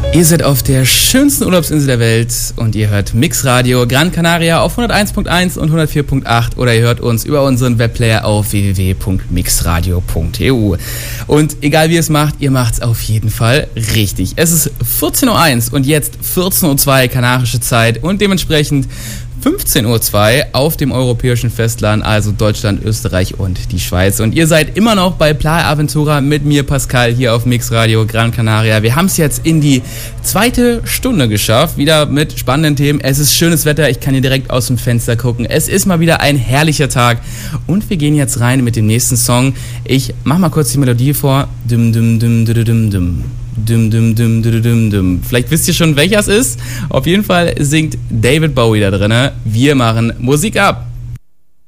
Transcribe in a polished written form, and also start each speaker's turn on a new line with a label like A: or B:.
A: Ihr seid auf der schönsten Urlaubsinsel der Welt und ihr hört Mix Radio Gran Canaria auf 101.1 und 104.8 oder ihr hört uns über unseren Webplayer auf www.mixradio.eu. Und egal wie ihr es macht, ihr macht es auf jeden Fall richtig. Es ist 14.01 Uhr und jetzt 14.02 Uhr kanarische Zeit und dementsprechend 15.02 Uhr auf dem europäischen Festland, also Deutschland, Österreich und die Schweiz. Und ihr seid immer noch bei Playa Aventura mit mir, Pascal, hier auf Mix Radio Gran Canaria. Wir haben es jetzt in die zweite Stunde geschafft, wieder mit spannenden Themen. Es ist schönes Wetter, ich kann hier direkt aus dem Fenster gucken. Es ist mal wieder ein herrlicher Tag und wir gehen jetzt rein mit dem nächsten Song. Ich mach mal kurz die Melodie vor. Dum, dum, dum, dum, dum, dum. Dum, dum, dum, dum, dum, dum. Vielleicht wisst ihr schon, welcher es ist. Auf jeden Fall singt David Bowie da drin. Wir machen Musik ab.